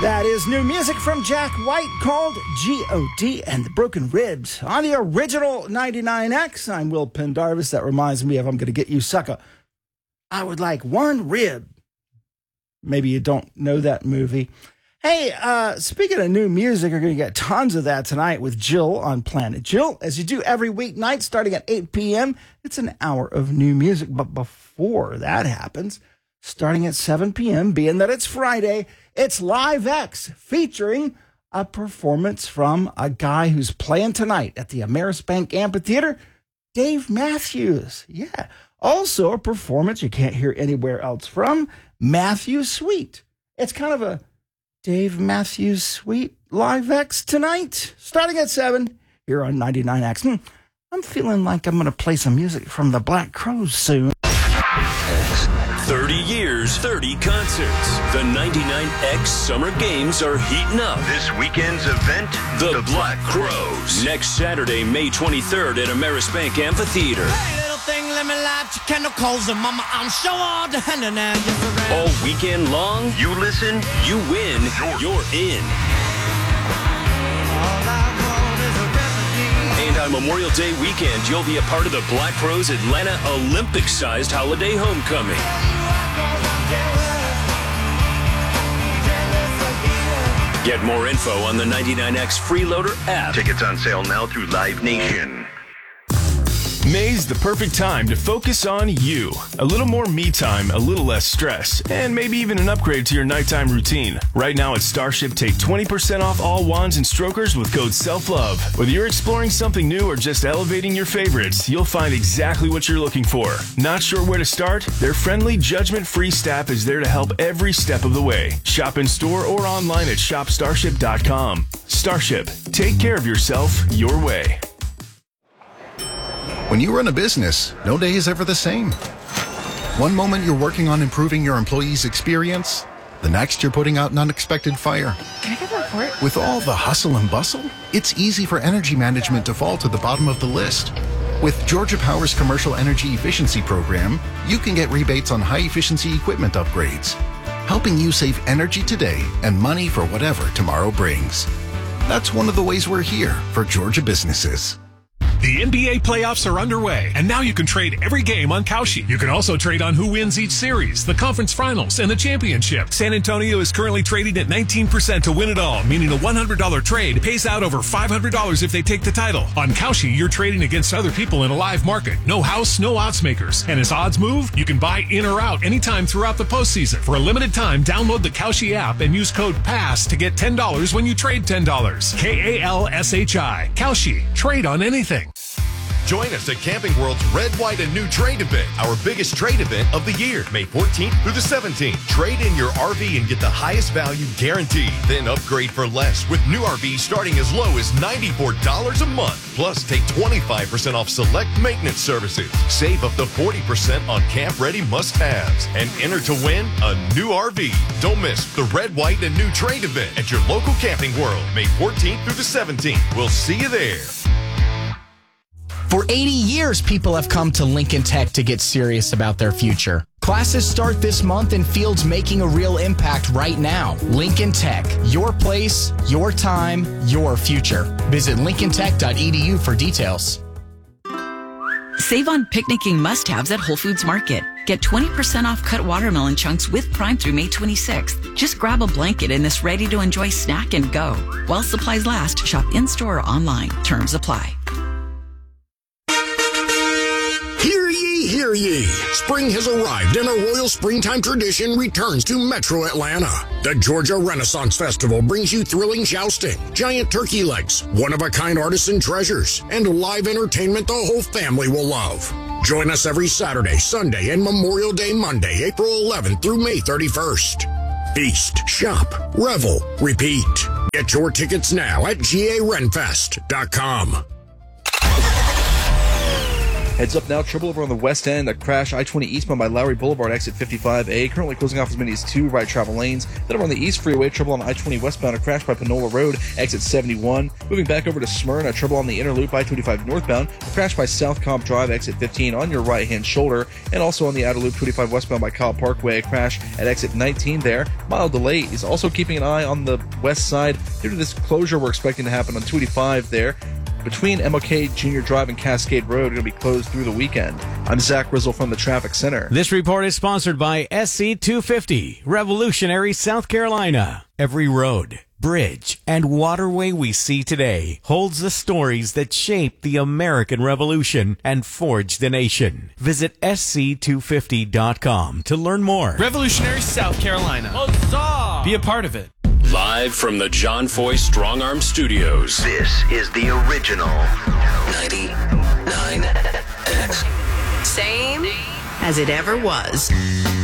That is new music from Jack White called G.O.D. and the Broken Ribs on the original 99X. I'm Will Pendarvis. That reminds me of I'm Gonna Get You, Sucker. I would like one rib. Maybe you don't know that movie. Hey, speaking of new music, we're going to get tons of that tonight with Jill on Planet Jill. As you do every weeknight starting at 8 p.m., it's an hour of new music. But before that happens, starting at 7 p.m., being that it's Friday, it's Live X featuring a performance from a guy who's playing tonight at the Amerisbank Amphitheater, Dave Matthews. Yeah. Also a performance you can't hear anywhere else from Matthew Sweet. It's kind of a Dave Matthews Sweet Live X tonight, starting at 7 here on 99X. I'm feeling like I'm going to play some music from the Black Crowes soon. 30 years, 30 concerts. The 99X Summer Games are heating up. This weekend's event, The Black Crowes. Next Saturday, May 23rd at Amerisbank Amphitheater. Hey, little thing, let me light your candle coals, and mama, I'm sure all the hand and now you're All weekend long, you listen, you win, you're in. And on Memorial Day weekend, you'll be a part of the Black Crowes Atlanta Olympic-sized holiday homecoming. Get more info on the 99X Freeloader app. Tickets on sale now through Live Nation. May's the perfect time to focus on you. A little more me time, a little less stress, and maybe even an upgrade to your nighttime routine. Right now at Starship, take 20% off all wands and strokers with code SELFLOVE. Whether you're exploring something new or just elevating your favorites, you'll find exactly what you're looking for. Not sure where to start? Their friendly, judgment-free staff is there to help every step of the way. Shop in store or online at shopstarship.com. Starship, take care of yourself your way. When you run a business, no day is ever the same. One moment you're working on improving your employees' experience, the next you're putting out an unexpected fire. Can I get the report? With all the hustle and bustle, it's easy for energy management to fall to the bottom of the list. With Georgia Power's Commercial Energy Efficiency Program, you can get rebates on high-efficiency equipment upgrades, helping you save energy today and money for whatever tomorrow brings. That's one of the ways we're here for Georgia businesses. The NBA playoffs are underway, and now you can trade every game on Kalshi. You can also trade on who wins each series, the conference finals, and the championship. San Antonio is currently trading at 19% to win it all, meaning a $100 trade pays out over $500 if they take the title. On Kalshi, you're trading against other people in a live market. No house, no odds makers. And as odds move, you can buy in or out anytime throughout the postseason. For a limited time, download the Kalshi app and use code PASS to get $10 when you trade $10. KALSHI. Kalshi. Trade on anything. Join us at Camping World's Red, White, and New Trade event, our biggest trade event of the year, May 14th through the 17th. Trade in your RV and get the highest value guaranteed. Then upgrade for less with new RVs starting as low as $94 a month. Plus, take 25% off select maintenance services. Save up to 40% on camp-ready must-haves. And enter to win a new RV. Don't miss the Red, White, and New Trade event at your local Camping World, May 14th through the 17th. We'll see you there. For 80 years, people have come to Lincoln Tech to get serious about their future. Classes start this month and Field's making a real impact right now. Lincoln Tech, your place, your time, your future. Visit lincolntech.edu for details. Save on picnicking must-haves at Whole Foods Market. Get 20% off cut watermelon chunks with Prime through May 26th. Just grab a blanket in this ready-to-enjoy snack and go. While supplies last, shop in-store or online. Terms apply. Hear ye! Spring has arrived and a royal springtime tradition returns to Metro Atlanta. The Georgia Renaissance Festival brings you thrilling jousting, giant turkey legs, one-of-a-kind artisan treasures, and live entertainment the whole family will love. Join us every Saturday, Sunday, and Memorial Day Monday, April 11th through May 31st. Feast, shop, revel, repeat. Get your tickets now at GARenfest.com. Heads up now, trouble over on the west end. A crash I-20 eastbound by Lowry Boulevard, exit 55A. Currently closing off as many as 2 right travel lanes. Then over on the East Freeway, trouble on I-20 westbound. A crash by Panola Road, exit 71. Moving back over to Smyrna, trouble on the inner loop I-25 northbound. A crash by South Cobb Drive, exit 15 on your right-hand shoulder. And also on the outer loop 25 westbound by Kyle Parkway. A crash at exit 19 there. Mild delay is also keeping an eye on the west side due to this closure we're expecting to happen on 285 there. Between MLK Junior Drive and Cascade Road, going to be closed through the weekend. I'm Zach Rizzle from the Traffic Center. This report is sponsored by SC250, Revolutionary, South Carolina. Every road, bridge, and waterway we see today holds the stories that shaped the American Revolution and forged the nation. Visit SC250.com to learn more. Revolutionary, South Carolina. Huzzah! Be a part of it. Live from the John Foy Strong Arm Studios. This is the original 99X. Same as it ever was.